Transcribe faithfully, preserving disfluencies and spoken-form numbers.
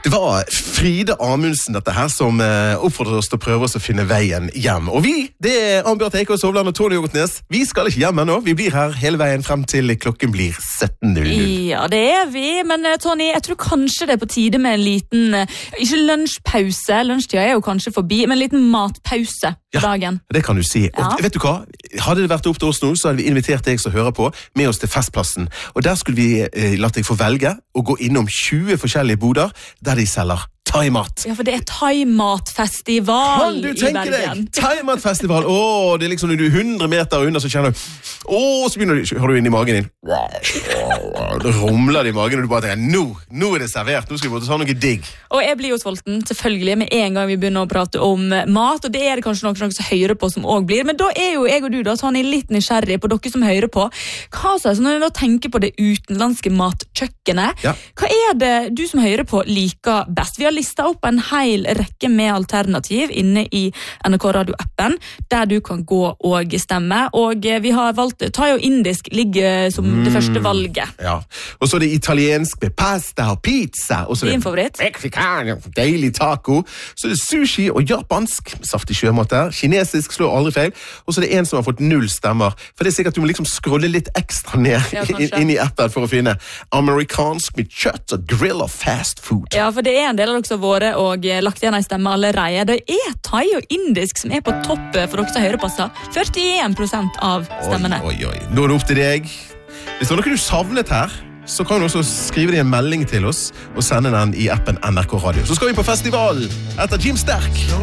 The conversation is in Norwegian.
Det var Fride Amundsen dette her som eh, oppfordret oss til å prøve oss å finne veien hjem. Og vi, det er Arnbjørn Eikås Hovland og Tony Jogotnes. Vi skal ikke hjem ennå. Vi blir her hele veien frem til klokken blir sytten null null. Ja, det er vi. Men Tony, jeg tror kanskje det er på tide med en liten, ikke lunsjpause, lunsjtida er jo kanskje forbi, men en liten matpause på dagen. Ja, det kan du si. Ja. Og vet du hva? Hadde det vært opp til oss nå, så hadde vi invitert deg som hører på med oss til Festplassen. Og der skulle vi eh, latt deg få velge og gå innom tjue forskjellige boder der de selger thaimat. Ja, for det er thaimatfestival Kan du tenke i Bergen. deg? Thaimatfestival. Åh, det er liksom når du er hundre meter under, så kjenner du, åh, så begynner du, har du inn i magen din. Det rumler det i magen, og du bare tenker, nå, nå er det servert, nå skal vi måtte ha noe digg. Og jeg blir jo sulten, selvfølgelig, med en gang vi begynner å prate om mat, og det er det kanskje noen som hører på som også blir, men da er jo jeg og du da, Tony, litt nysgjerrig på dere som hører på. Hva så, når jeg da tenker på det utenlandske matkjøkkenet, Ja. hva er det du som hører på liker best? Vi har listet opp en hel rekke med alternativ inne i N R K Radio-appen, der du kan gå og stemme, og vi har valgt thai og indisk ligger som mm. det første valget. Ja, og så er det italiensk med pasta og pizza, og så er Din det favoritt? mexican, deilig taco, så er det sushi og japansk, saftig sjømat der, kinesisk slår aldri feil, og så er det en som har fått null stemmer, for det er sikkert at du må liksom scrolle litt ekstra ned Ja, inn, inn i appen for å finne amerikansk med kjøtt og grill og fast food. Ja, for det er en del av dere som har vært og lagt igjen en stemme allerede. Det er thai og indisk som er på topp for dere som hører på, så førtien prosent av stemmene. Oi, oi, oi. Nå er det opp til deg. Hvis det var noe du savnet her, så kan du også skrive deg en melding til oss og sende den i appen N R K Radio. Så skal vi på festival etter Jim Sterk.